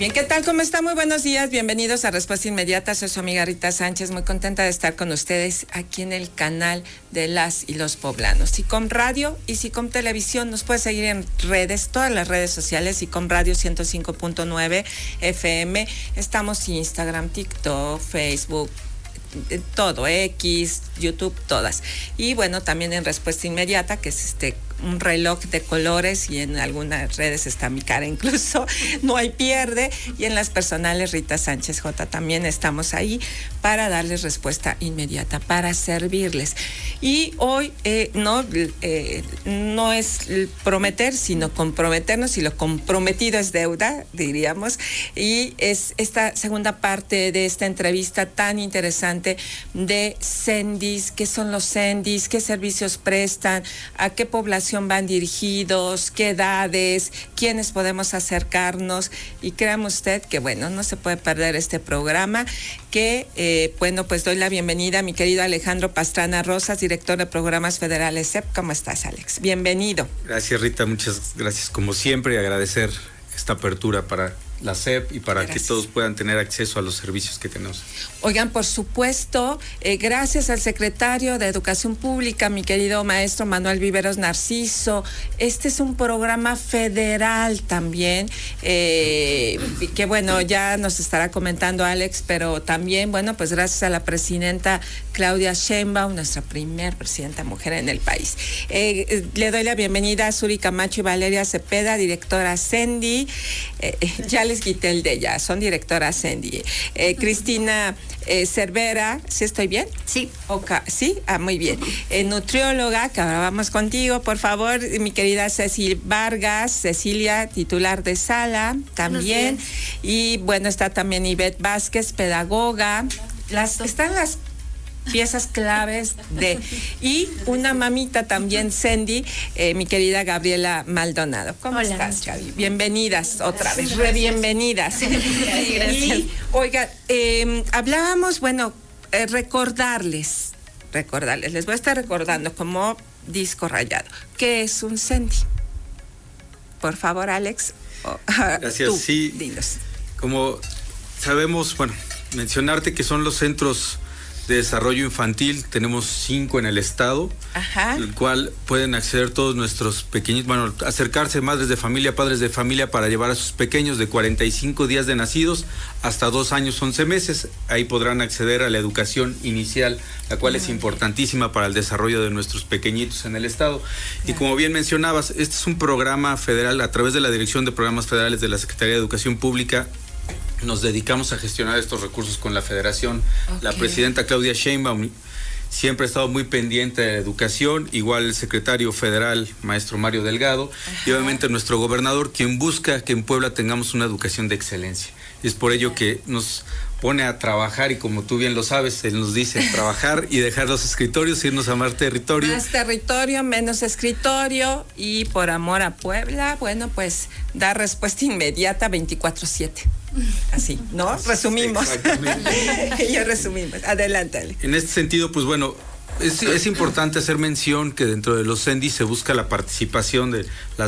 Bien, ¿qué tal? ¿Cómo está? Muy buenos días. Bienvenidos a Respuesta Inmediata. Soy su amiga Rita Sánchez. Muy contenta de estar con ustedes aquí en el canal de las y los poblanos. SICOM Radio y SICOM Televisión. Nos puede seguir en redes, todas las redes sociales. SICOM Radio 105.9 FM. Estamos en Instagram, TikTok, Facebook, todo, X, YouTube, todas. Y bueno, también en Respuesta Inmediata, que es un reloj de colores, y en algunas redes está mi cara incluso, no hay pierde, y en las personales Rita Sánchez J también estamos ahí para darles respuesta inmediata, para servirles. Y hoy no es prometer, sino comprometernos, y lo comprometido es deuda, diríamos, y es esta segunda parte de esta entrevista tan interesante de CENDIs. ¿Qué son los CENDIs? ¿Qué servicios prestan? ¿A qué población van dirigidos? ¿Qué edades? ¿Quiénes podemos acercarnos? Y créame usted que, bueno, no se puede perder este programa, que, bueno, pues doy la bienvenida a mi querido Alejandro Pastrana Rosas, director de Programas Federales CEP. ¿Cómo estás, Alex? Bienvenido. Gracias, Rita, muchas gracias. Como siempre, agradecer esta apertura para la CEP y para que todos puedan tener acceso a los servicios que tenemos. Oigan, por supuesto, gracias al secretario de Educación Pública, mi querido maestro Manuel Viveros Narciso. Este es un programa federal también, que bueno, ya nos estará comentando Alex, pero también, bueno, pues gracias a la presidenta Claudia Sheinbaum, nuestra primer presidenta mujer en el país. Le doy la bienvenida a Suri Camacho y Valeria Cepeda, directora CENDI. Ya les quité el de ella, son directoras CENDI. Cristina Cervera, ¿sí estoy bien? Sí. ¿Sí? Muy bien. Nutrióloga, que ahora vamos contigo, por favor, mi querida Cecilia Vargas, Cecilia, titular de sala, también. Y bueno, está también Ivette Vázquez, pedagoga. Están las piezas claves y una mamita también, CENDI, mi querida Gabriela Maldonado. ¿Cómo estás, Gaby? Bienvenidas otra vez, bienvenidas. Y, oiga, hablábamos, bueno, recordarles, les voy a estar recordando como disco rayado, ¿qué es un CENDI? Por favor, Alex. Gracias, tú, sí. dinos. Como sabemos, bueno, mencionarte que son los centros de desarrollo infantil, tenemos 5 en el estado, el cual pueden acceder todos nuestros pequeños, bueno, acercarse madres de familia, padres de familia, para llevar a sus pequeños de 45 días de nacidos hasta 2 años 11 meses. Ahí podrán acceder a la educación inicial, la cual es importantísima para el desarrollo de nuestros pequeñitos en el estado. Y como bien mencionabas, este es un programa federal a través de la Dirección de Programas Federales de la Secretaría de Educación Pública. Nos dedicamos a gestionar estos recursos con la federación. La presidenta Claudia Sheinbaum siempre ha estado muy pendiente de la educación, igual el secretario federal, maestro Mario Delgado, y obviamente nuestro gobernador, quien busca que en Puebla tengamos una educación de excelencia. Y es por ello que nos pone a trabajar, y como tú bien lo sabes, él nos dice trabajar y dejar los escritorios, irnos a más territorio. Más territorio, menos escritorio, y por amor a Puebla, bueno, pues da respuesta inmediata 24/7. Así, ¿no? Resumimos. Exactamente. Ya resumimos. Adelante, Ale. En este sentido, pues bueno, es importante hacer mención que dentro de los CENDI se busca la participación de las